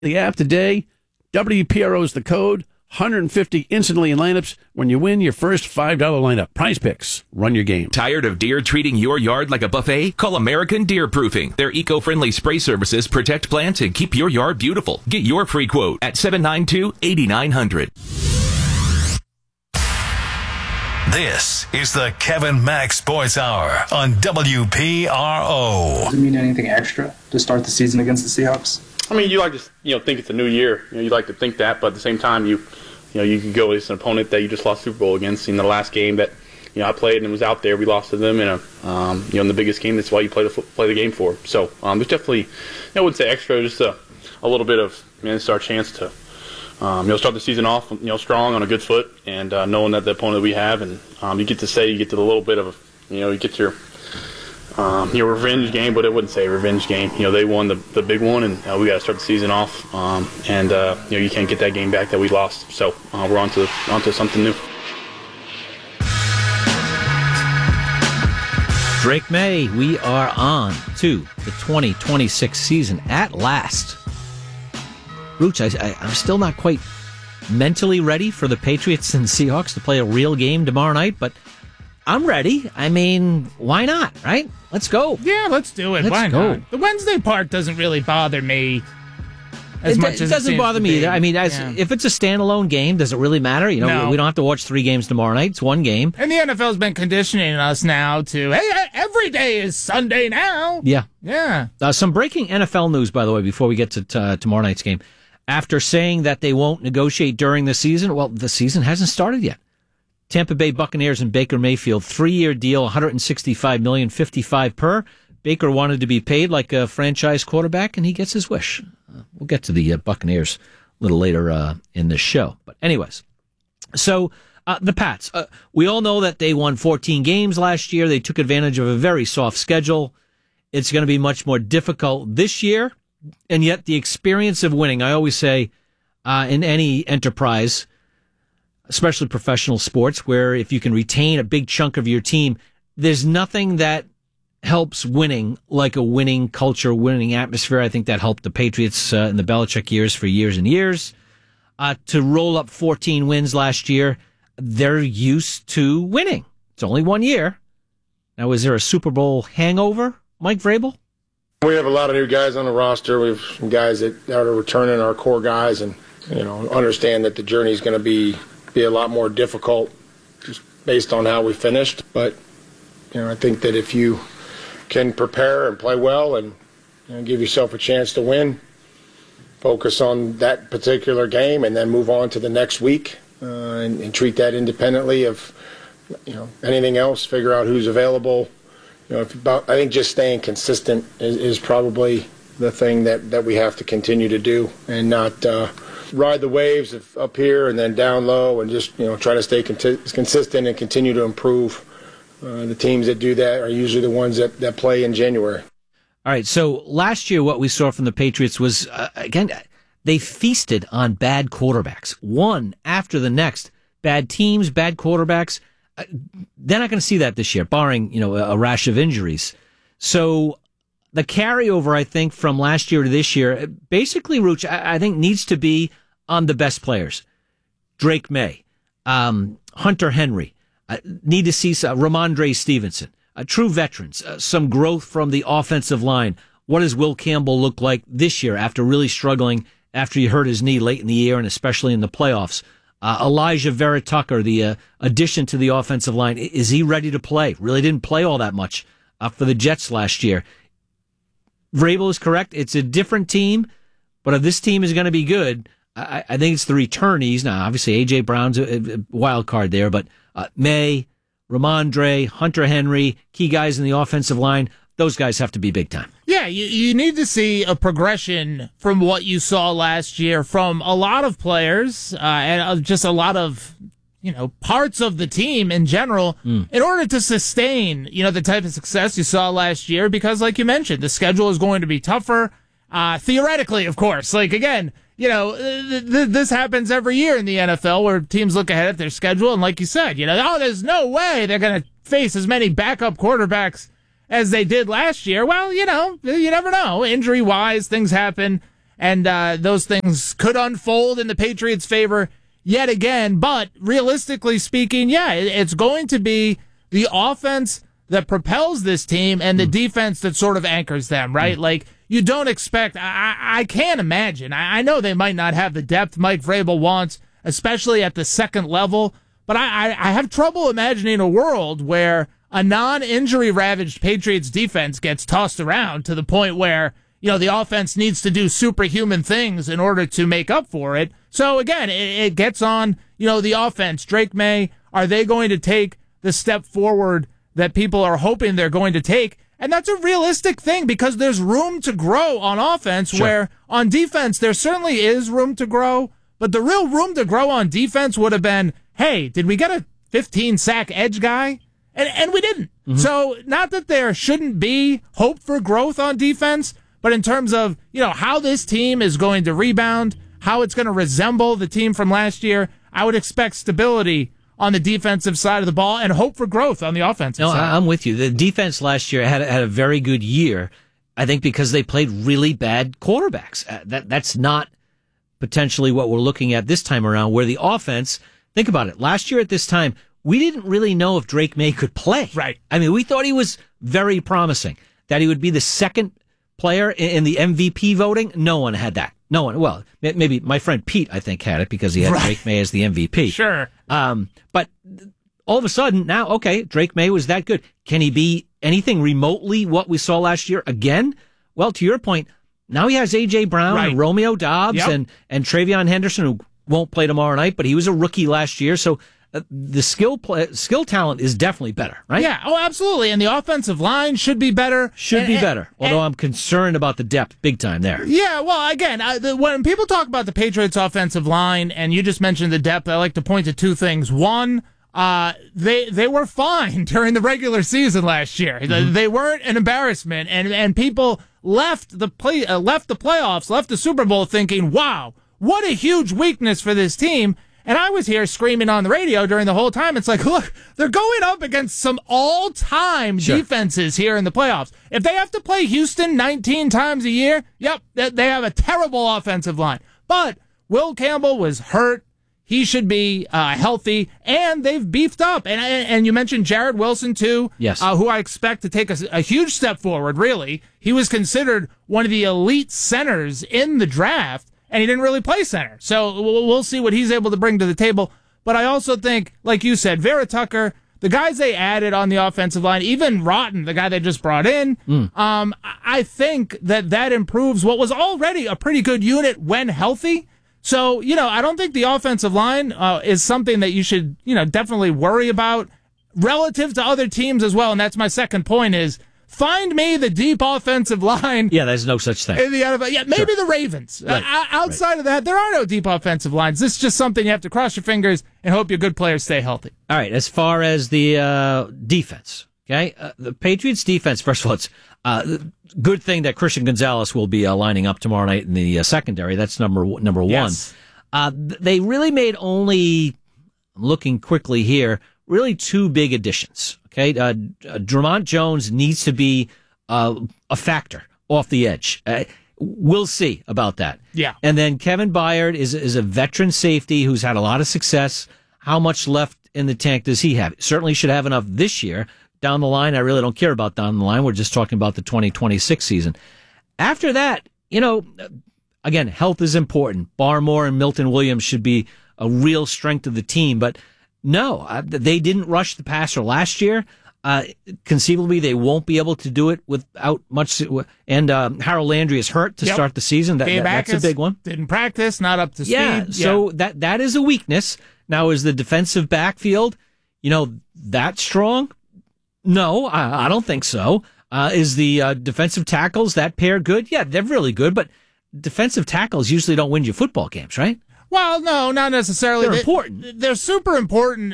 the app today. WPRO is the code. 150 instantly in lineups when you win your first $5 lineup. Prize Picks. Run your game. Tired of deer treating your yard like a buffet? Call American Deer Proofing. Their eco-friendly spray services protect plants and keep your yard beautiful. Get your free quote at 792-8900. This is the Kevin Mack Sports Hour on WPRO. Does it mean anything extra to start the season against the Seahawks? I mean, you like to think it's a new year. You like to think that, but at the same time, you can go against an opponent that you just lost Super Bowl against. In the last game that I played and was out there, we lost to them in in the biggest game. That's why you play the game for. So there's definitely, I wouldn't say extra, just a little bit of it's our chance to start the season off strong on a good foot and knowing that the opponent we have, and you get to the little bit of you get your revenge game, but it wouldn't say revenge game. They won the big one, and we got to start the season off. You can't get that game back that we lost. So we're on to something new. Drake May, we are on to the 2026 season at last. Rooch, I'm still not quite mentally ready for the Patriots and Seahawks to play a real game tomorrow night, but I'm ready. I mean, why not, right? Let's go. Yeah, let's do it. Why not? The Wednesday part doesn't really bother me as much as it doesn't bother me either. I mean, if it's a standalone game, does it really matter? No. We don't have to watch 3 games tomorrow night. It's one game. And the NFL's been conditioning us now to, hey, every day is Sunday now. Yeah. Yeah. Some breaking NFL news, by the way, before we get to tomorrow night's game. After saying that they won't negotiate during the season, well, the season hasn't started yet. Tampa Bay Buccaneers and Baker Mayfield, 3-year deal, $165 million, $55 per. Baker wanted to be paid like a franchise quarterback, and he gets his wish. We'll get to the Buccaneers a little later in the show. But anyways, so the Pats. We all know that they won 14 games last year. They took advantage of a very soft schedule. It's going to be much more difficult this year, and yet the experience of winning, I always say, in any enterprise, especially professional sports, where if you can retain a big chunk of your team, there's nothing that helps winning like a winning culture, winning atmosphere. I think that helped the Patriots in the Belichick years for years and years. To roll up 14 wins last year, they're used to winning. It's only 1 year. Now, is there a Super Bowl hangover, Mike Vrabel? We have a lot of new guys on the roster. We have some guys that are returning, our core guys, and understand that the journey is going to be a lot more difficult just based on how we finished. But I think that if you can prepare and play well and give yourself a chance to win, focus on that particular game and then move on to the next week and treat that independently of anything else, figure out who's available. I think just staying consistent is probably the thing that we have to continue to do, and not ride the waves of up here and then down low, and just try to stay consistent and continue to improve. The teams that do that are usually the ones that play in January. All right, so last year what we saw from the Patriots was, again, they feasted on bad quarterbacks, one after the next. Bad teams, bad quarterbacks. They're not going to see that this year, barring a rash of injuries. So the carryover, I think, from last year to this year, basically, Rooch, I think needs to be on the best players. Drake May, Hunter Henry, need to see Ramondre Stevenson, true veterans, some growth from the offensive line. What does Will Campbell look like this year after really struggling after he hurt his knee late in the year and especially in the playoffs? Elijah Vera Tucker, the addition to the offensive line, is he ready to play? Really didn't play all that much for the Jets last year. Vrabel is correct. It's a different team, but if this team is going to be good, I think it's the returnees. Now, obviously, A.J. Brown's a wild card there, but May, Ramondre, Hunter Henry, key guys in the offensive line, those guys have to be big time. Yeah, you need to see a progression from what you saw last year from a lot of players and just a lot of parts of the team in general in order to sustain the type of success you saw last year, because like you mentioned, the schedule is going to be tougher theoretically, of course. Like, again, this happens every year in the NFL where teams look ahead at their schedule and, like you said, there's no way they're going to face as many backup quarterbacks as they did last year. Well, you never know. Injury-wise, things happen. and those things could unfold in the Patriots' favor yet again. But realistically speaking, yeah, it's going to be the offense that propels this team and the defense that sort of anchors them, right? Like, you don't expect, I can't imagine. I know they might not have the depth Mike Vrabel wants, especially at the second level, but I have trouble imagining a world where a non-injury ravaged Patriots defense gets tossed around to the point where, the offense needs to do superhuman things in order to make up for it. So again, it gets on, the offense. Drake May, are they going to take the step forward that people are hoping they're going to take? And that's a realistic thing because there's room to grow on offense, where on defense there certainly is room to grow. But the real room to grow on defense would have been, hey, did we get a 15-sack edge guy? And we didn't. So not that there shouldn't be hope for growth on defense, but in terms of, how this team is going to rebound, how it's going to resemble the team from last year, I would expect stability on the defensive side of the ball and hope for growth on the offensive side. I'm with you. The defense last year had a very good year, I think, because they played really bad quarterbacks. That's not potentially what we're looking at this time around, where the offense, think about it, last year at this time, we didn't really know if Drake May could play. Right. I mean, we thought he was very promising, that he would be the second player in the MVP voting. No one had that. No one. Well, maybe my friend Pete, I think, had it because he had Drake May as the MVP. Sure. But all of a sudden, now, okay, Drake May was that good. Can he be anything remotely what we saw last year again? Well, to your point, now he has A.J. Brown and Romeo Doubs and Travion Henderson, who won't play tomorrow night, but he was a rookie last year. So the skill talent is definitely better, right? Yeah, absolutely. And the offensive line should be better. Although I'm concerned about the depth big time there. Yeah, well, again, when people talk about the Patriots' offensive line, and you just mentioned the depth, I like to point to two things. One, they were fine during the regular season last year. They weren't an embarrassment, and people left the playoffs, left the Super Bowl thinking, wow, what a huge weakness for this team. And I was here screaming on the radio during the whole time. It's like, look, they're going up against some all-time defenses here in the playoffs. If they have to play Houston 19 times a year, they have a terrible offensive line. But Will Campbell was hurt. He should be healthy, and they've beefed up. And you mentioned Jared Wilson, too, who I expect to take a huge step forward, really. He was considered one of the elite centers in the draft, and he didn't really play center. So we'll see what he's able to bring to the table. But I also think, like you said, Vera Tucker, the guys they added on the offensive line, even Rotten, the guy they just brought in, I think that improves what was already a pretty good unit when healthy. So, I don't think the offensive line is something that you should, definitely worry about relative to other teams as well. And that's my second point is, find me the deep offensive line. Yeah, there's no such thing. In the NFL. Yeah, maybe the Ravens. Outside of that, there are no deep offensive lines. This is just something you have to cross your fingers and hope your good players stay healthy. All right, as far as the defense, okay? The Patriots defense, first of all, it's good thing that Christian Gonzalez will be lining up tomorrow night in the secondary. That's number one. They really made only, I'm looking quickly here, really two big additions. Okay, Drummond Jones needs to be a factor off the edge. We'll see about that. Yeah. And then Kevin Byard is a veteran safety who's had a lot of success. How much left in the tank does he have? Certainly should have enough this year. Down the line, I really don't care about down the line. We're just talking about the 2026 season. After that, again, health is important. Barmore and Milton Williams should be a real strength of the team, but no, they didn't rush the passer last year. Conceivably, they won't be able to do it without much. And Harold Landry is hurt to start the season. That's a big one. Didn't practice, not up to speed. Yeah, so that is a weakness. Now, is the defensive backfield, that strong? No, I don't think so. Is the defensive tackles, that pair, good? Yeah, they're really good, but defensive tackles usually don't win you football games, right? Well, no, not necessarily. They're important. They're super important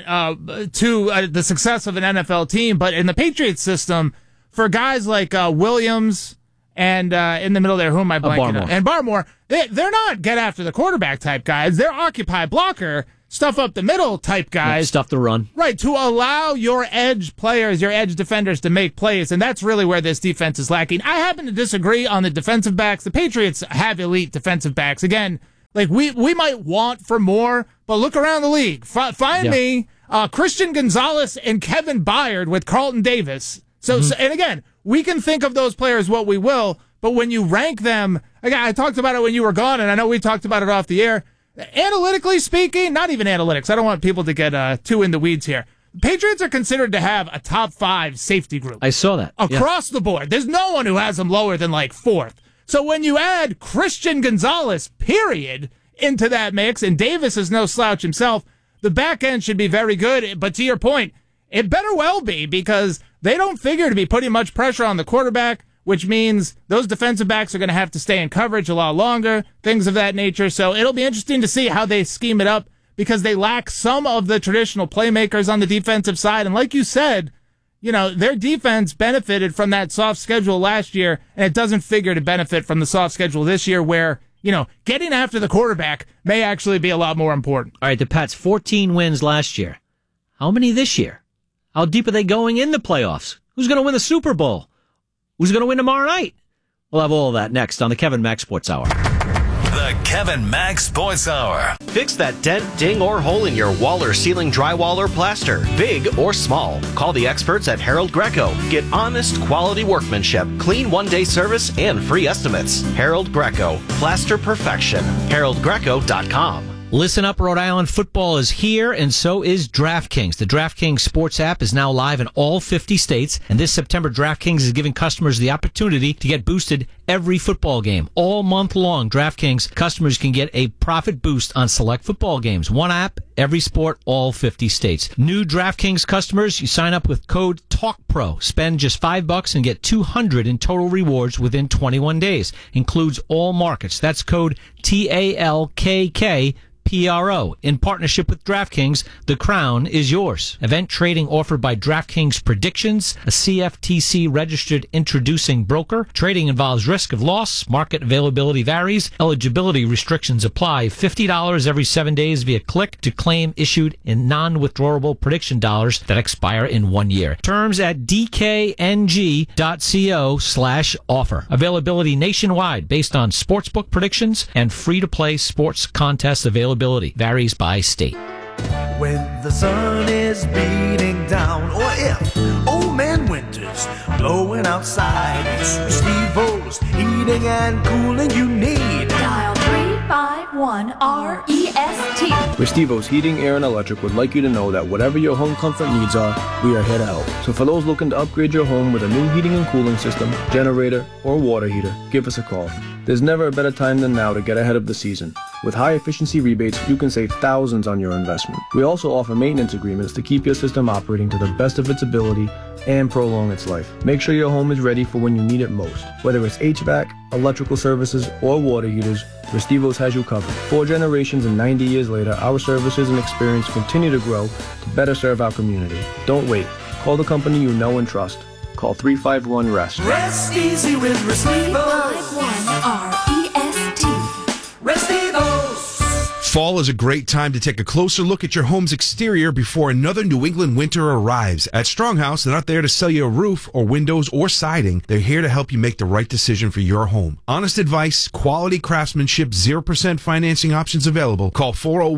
to the success of an NFL team, but in the Patriots system, for guys like Williams and in the middle there, who am I blanking on? And Barmore, they're not get after the quarterback type guys. They're occupy blocker. stuff up the middle type guys. Stuff the run. Right, to allow your edge players, your edge defenders to make plays, and that's really where this defense is lacking. I happen to disagree on the defensive backs. The Patriots have elite defensive backs. Again, like we might want for more, but look around the league. Find me Christian Gonzalez and Kevin Byard with Carlton Davis. So, and again, we can think of those players what we will, but when you rank them, again, I talked about it when you were gone, and I know we talked about it off the air. Analytically speaking, not even analytics. I don't want people to get too in the weeds here. Patriots are considered to have a top 5 safety group. I saw that. Across the board. There's no one who has them lower than like 4th. So when you add Christian Gonzalez, period, into that mix, and Davis is no slouch himself, the back end should be very good. But to your point, it better well be, because they don't figure to be putting much pressure on the quarterback, which means those defensive backs are going to have to stay in coverage a lot longer, things of that nature. So it'll be interesting to see how they scheme it up, because they lack some of the traditional playmakers on the defensive side. And like you said, you know, their defense benefited from that soft schedule last year, and it doesn't figure to benefit from the soft schedule this year where, you know, getting after the quarterback may actually be a lot more important. All right, the Pats, 14 wins last year. How many this year? How deep are they going in the playoffs? Who's going to win the Super Bowl? Who's going to win tomorrow night? We'll have all of that next on the Kevin Mack Sports Hour. The Kevin Mack Sports Hour. Fix that dent, ding, or hole in your wall or ceiling drywall or plaster, big or small. Call the experts at Harold Greco. Get honest, quality workmanship, clean one-day service, and free estimates. Harold Greco. Plaster perfection. HaroldGreco.com. Listen up, Rhode Island football is here, and so is DraftKings. The DraftKings Sports app is now live in all 50 states, and this September, DraftKings is giving customers the opportunity to get boosted every football game. All month long, DraftKings customers can get a profit boost on select football games. One app, every sport, all 50 states. New DraftKings customers, you sign up with code TALKPRO. Spend just $5 and get $200 in total rewards within 21 days. Includes all markets. That's code TALKK. PRO. In partnership with DraftKings, the crown is yours. Event trading offered by DraftKings Predictions, a CFTC registered introducing broker. Trading involves risk of loss. Market availability varies. Eligibility restrictions apply. $50 every 7 days via click to claim issued in non-withdrawable prediction dollars that expire in 1 year. Terms at dkng.co/offer. Availability nationwide based on sportsbook predictions and free-to-play sports contest availability. Varies by state. When the sun is beating down, or if old man winter's blowing outside, it's Steve-O's heating and cooling you need. Dial 351-REST. With Steve-O's Heating, Air, and Electric would like you to know that whatever your home comfort needs are, we are here to help. So for those looking to upgrade your home with a new heating and cooling system, generator, or water heater, give us a call. There's never a better time than now to get ahead of the season. With high efficiency rebates, you can save thousands on your investment. We also offer maintenance agreements to keep your system operating to the best of its ability and prolong its life. Make sure your home is ready for when you need it most. Whether it's HVAC, electrical services, or water heaters, Restivo's has you covered. 4 generations and 90 years later, our services and experience continue to grow to better serve our community. Don't wait. Call the company you know and trust. Call 351-REST. Rest easy with Restivo. 351-REST. Restivos. Fall is a great time to take a closer look at your home's exterior before another New England winter arrives. At Stronghouse, they're not there to sell you a roof or windows or siding. They're here to help you make the right decision for your home. Honest advice, quality craftsmanship, 0% financing options available. Call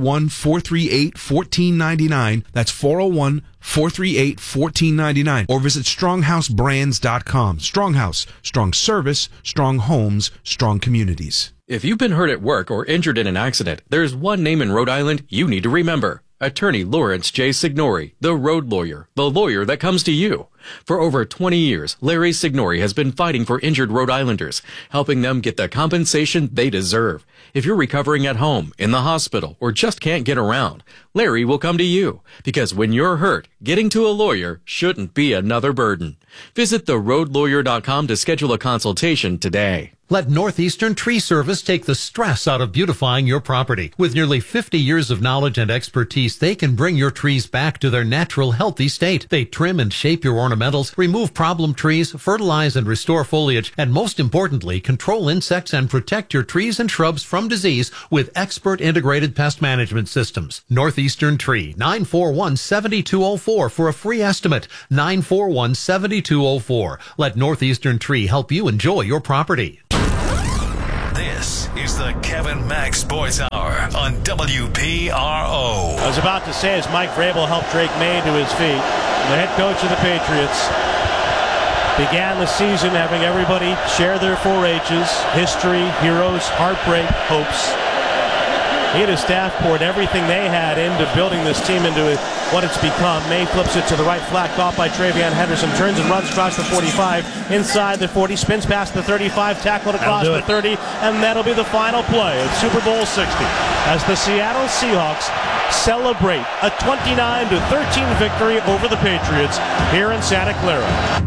401-438-1499. That's 401-438-1499. Or visit StronghouseBrands.com. Stronghouse, strong service, strong homes, strong communities. If you've been hurt at work or injured in an accident, there's one name in Rhode Island you need to remember. Attorney Lawrence J. Signori, the road lawyer, the lawyer that comes to you. For over 20 years, Larry Signori has been fighting for injured Rhode Islanders, helping them get the compensation they deserve. If you're recovering at home, in the hospital, or just can't get around, Larry will come to you. Because when you're hurt, getting to a lawyer shouldn't be another burden. Visit theroadlawyer.com to schedule a consultation today. Let Northeastern Tree Service take the stress out of beautifying your property. With nearly 50 years of knowledge and expertise, they can bring your trees back to their natural, healthy state. They trim and shape your ornamentals, remove problem trees, fertilize and restore foliage, and most importantly, control insects and protect your trees and shrubs from disease with expert integrated pest management systems. Northeastern Tree, 941-7204 for a free estimate. 941-7204. Let Northeastern Tree help you enjoy your property. This is the Kevin Mack Sports Hour on WPRO. I was about to say, as Mike Vrabel helped Drake May to his feet, the head coach of the Patriots began the season having everybody share their 4 H's: history, heroes, heartbreak, hopes. He and his staff poured everything they had into building this team into what it's become. May flips it to the right, flat caught by Travion Henderson, turns and runs across the 45, inside the 40, spins past the 35, tackled across the 30, and that'll be the final play of Super Bowl 60 as the Seattle Seahawks celebrate a 29-13 victory over the Patriots here in Santa Clara.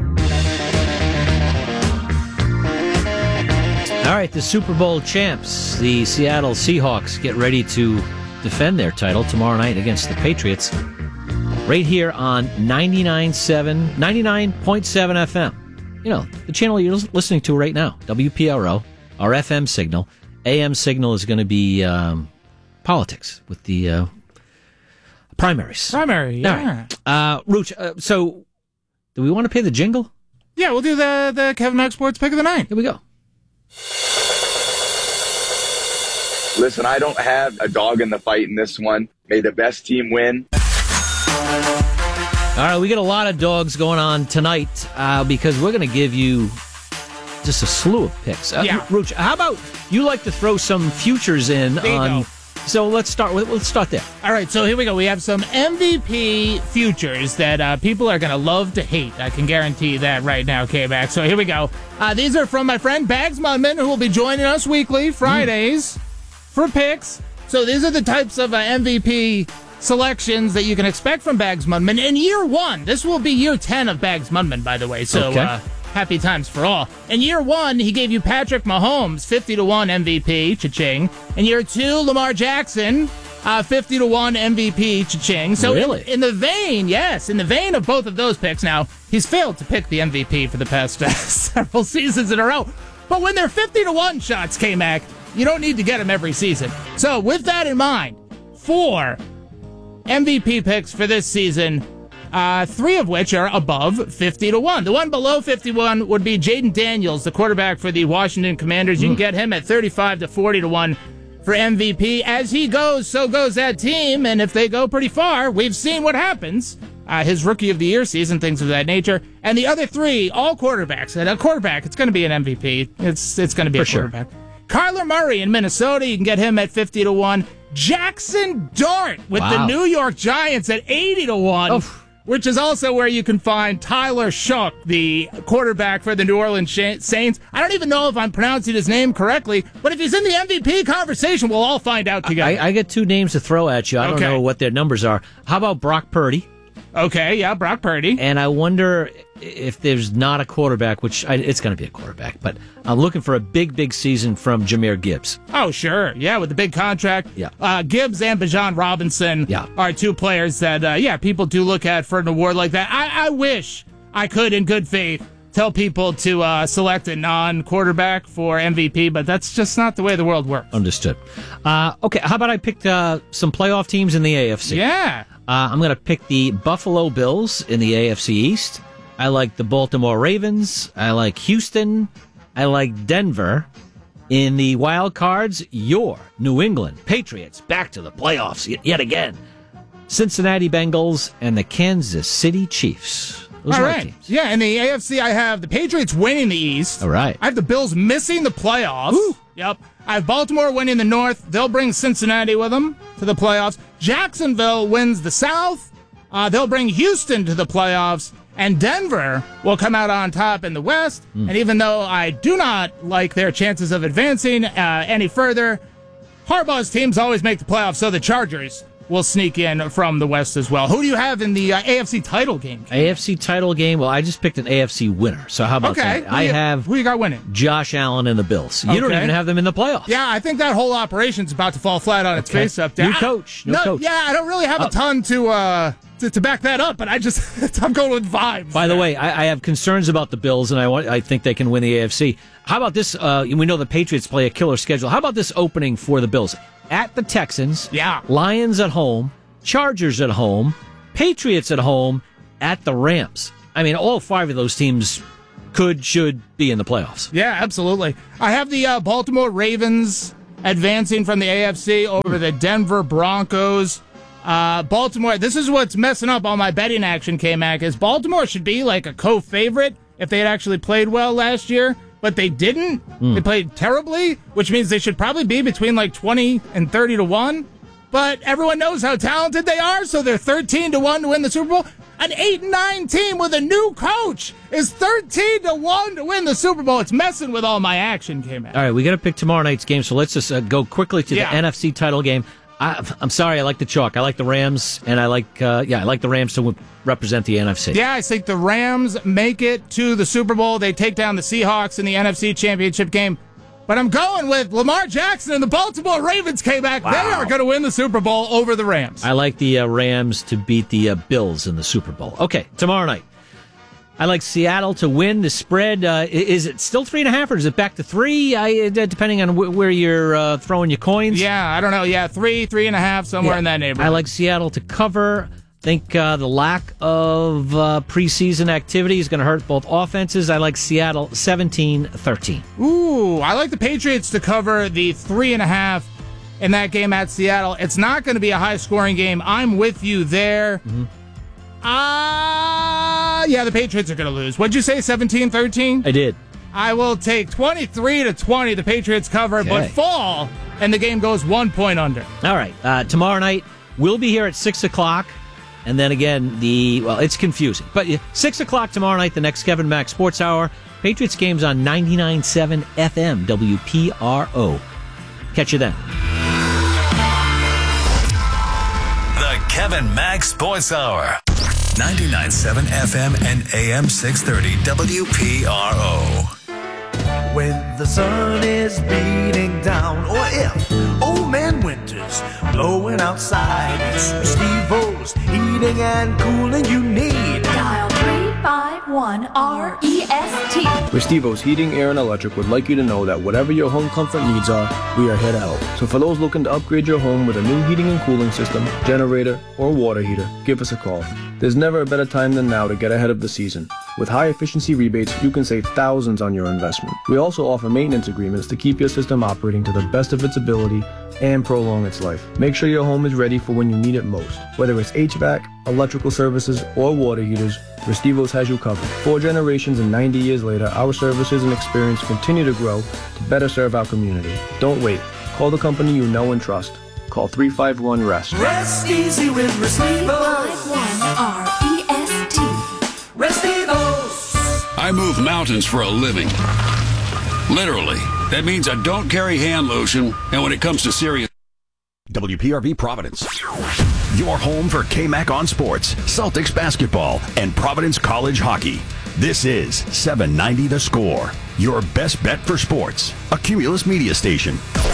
All right, the Super Bowl champs, the Seattle Seahawks, get ready to defend their title tomorrow night against the Patriots. Right here on 99.7 FM. You know, the channel you're listening to right now, WPRO, our FM signal. AM signal is going to be politics with the primaries. Primary, yeah. All right. Rooch, so do we want to play the jingle? Yeah, we'll do the Kevin Mack Sports Pick of the Night. Here we go. Listen, I don't have a dog in the fight in this one. May the best team win. All right, we got a lot of dogs going on tonight because we're going to give you just a slew of picks. Rooch, how about you like to throw some futures in on? So let's start there. All right, so here we go. We have some MVP futures that people are going to love to hate. I can guarantee that right now, K-Mac. So here we go. These are from my friend Bags Mudman, who will be joining us weekly, Fridays, for picks. So these are the types of MVP selections that you can expect from Bags Mudman in year 1. This will be year 10 of Bags Mudman, by the way. So happy times for all. In year 1, he gave you Patrick Mahomes, 50-1 MVP, cha-ching. In year 2, Lamar Jackson, 50-1 MVP, cha-ching. So really? in the vein of both of those picks, now, he's failed to pick the MVP for the past several seasons in a row. But when they're 50-1 shots, K-Mac, you don't need to get them every season. So with that in mind, 4 MVP picks for this season, 3 of which are above 50-1. The one below 51 would be Jaden Daniels, the quarterback for the Washington Commanders. You can get him at 35 to 40-1 for MVP. As he goes, so goes that team. And if they go pretty far, we've seen what happens. His Rookie of the Year season, things of that nature. And the other 3, all quarterbacks. And a quarterback, it's going to be an MVP. It's going to be a quarterback. Sure. Kyler Murray in Minnesota, you can get him at 50-1. Jackson Dart with the New York Giants at 80-1. Which is also where you can find Tyler Shough, the quarterback for the New Orleans Saints. I don't even know if I'm pronouncing his name correctly, but if he's in the MVP conversation, we'll all find out together. I get 2 names to throw at you. I don't know what their numbers are. How about Brock Purdy? Okay, yeah, Brock Purdy. And I wonder if there's not a quarterback, which it's going to be a quarterback, but I'm looking for a big season from Jahmyr Gibbs. Oh, sure. Yeah, with the big contract. Yeah. Gibbs and Bijan Robinson are 2 players that, people do look at for an award like that. I wish I could, in good faith, tell people to select a non-quarterback for MVP, but that's just not the way the world works. Understood. Okay, how about I pick some playoff teams in the AFC? Yeah. I'm going to pick the Buffalo Bills in the AFC East. I like the Baltimore Ravens. I like Houston. I like Denver. In the wild cards, your New England Patriots back to the playoffs yet again. Cincinnati Bengals and the Kansas City Chiefs. Those all are right. teams. Yeah, in the AFC, I have the Patriots winning the East. All right. I have the Bills missing the playoffs. Ooh. Yep. I have Baltimore winning the North. They'll bring Cincinnati with them to the playoffs. Jacksonville wins the South. They'll bring Houston to the playoffs. And Denver will come out on top in the West. And even though I do not like their chances of advancing any further, Harbaugh's teams always make the playoffs, so the Chargers will sneak in from the West as well. Who do you have in the AFC title game? AFC title game. Well, I just picked an AFC winner. So how about that? I have who you got winning? Josh Allen and the Bills. You don't even have them in the playoffs. Yeah, I think that whole operation's about to fall flat on its face up there. New coach. Yeah, I don't really have a ton to back that up, but I'm going with vibes. By the way, I have concerns about the Bills, and I think they can win the AFC. How about this? We know the Patriots play a killer schedule. How about this opening for the Bills? At the Texans, Lions at home, Chargers at home, Patriots at home, at the Rams. I mean, all 5 of those teams should be in the playoffs. Yeah, absolutely. I have the Baltimore Ravens advancing from the AFC over the Denver Broncos. Baltimore, this is what's messing up all my betting action, K-Mac, is Baltimore should be like a co-favorite if they had actually played well last year, but they didn't. They played terribly, which means they should probably be between like 20 and 30 to 1. But everyone knows how talented they are, so they're 13 to 1 to win the Super Bowl. An 8-9 team with a new coach is 13 to 1 to win the Super Bowl. It's messing with all my action, K-Mac. All right, we got to pick tomorrow night's game, so let's just go quickly to the NFC title game. I'm sorry, I like the chalk. I like the Rams, and I like the Rams to represent the NFC. Yeah, I think the Rams make it to the Super Bowl. They take down the Seahawks in the NFC Championship game. But I'm going with Lamar Jackson and the Baltimore Ravens came back. Wow. They are going to win the Super Bowl over the Rams. I like the Rams to beat the Bills in the Super Bowl. Okay, tomorrow night. I like Seattle to win the spread. Is it still 3.5 or is it back to 3? Depending on where you're throwing your coins. Yeah, I don't know. Yeah, 3.5, somewhere in that neighborhood. I like Seattle to cover. I think the lack of preseason activity is going to hurt both offenses. I like Seattle 17-13. Ooh, I like the Patriots to cover the 3.5 in that game at Seattle. It's not going to be a high-scoring game. I'm with you there. Mm-hmm. Yeah, the Patriots are going to lose. What'd you say, 17-13? I did. I will take 23-20. The Patriots cover, but fall, and the game goes 1 point under. All right. Tomorrow night, we'll be here at 6 o'clock. And then again, it's confusing. But 6 o'clock tomorrow night, the next Kevin Mack Sports Hour. Patriots games on 99.7 FM, WPRO. Catch you then. The Kevin Mack Sports Hour. 99.7 FM and AM 630 WPRO. When the sun is beating down, or if old man winter's blowing outside, it's Steve-O's heating and cooling you need. Dial 351-REST. Restivo's Heating, Air, and Electric would like you to know that whatever your home comfort needs are, we are here to help. So for those looking to upgrade your home with a new heating and cooling system, generator, or water heater, give us a call. There's never a better time than now to get ahead of the season. With high efficiency rebates, you can save thousands on your investment. We also offer maintenance agreements to keep your system operating to the best of its ability and prolong its life. Make sure your home is ready for when you need it most. Whether it's HVAC, electrical services, or water heaters, Restivo's has you covered. 4 generations and 90 years later, our services and experience continue to grow to better serve our community. Don't wait. Call the company you know and trust. Call 351-REST. Rest easy with Restivo's. 351-REST. Restivo's. I move mountains for a living. Literally. That means I don't carry hand lotion, and when it comes to serious... WPRV Providence. Your home for K-Mac on sports, Celtics basketball, and Providence College hockey. This is 790 The Score, your best bet for sports. A Cumulus media station.